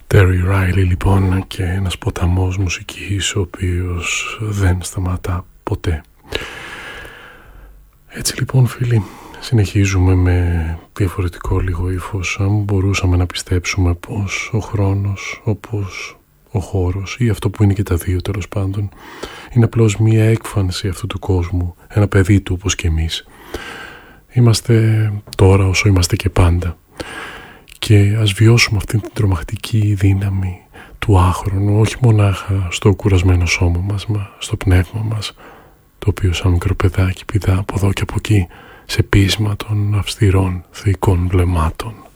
Terry Riley λοιπόν, και ένας ποταμός μουσικής ο οποίος δεν σταματά ποτέ. Έτσι λοιπόν φίλοι, συνεχίζουμε με διαφορετικό λίγο ύφος. Αν μπορούσαμε να πιστέψουμε πως ο χρόνος, όπως ο χώρος ή αυτό που είναι και τα δύο τέλος πάντων, είναι απλώς μία έκφανση αυτού του κόσμου, ένα παιδί του όπως και εμείς. Είμαστε τώρα όσο είμαστε και πάντα. Και ας βιώσουμε αυτή την τρομακτική δύναμη του άχρονου, όχι μονάχα στο κουρασμένο σώμα μας, μα στο πνεύμα μας, το οποίο σαν μικρό παιδάκι πηδά από εδώ και από εκεί σε πείσμα των αυστηρών θεϊκών βλεμμάτων.